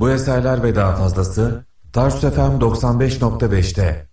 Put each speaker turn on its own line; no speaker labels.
Bu eserler ve daha fazlası Tarsus FM 95.5'te.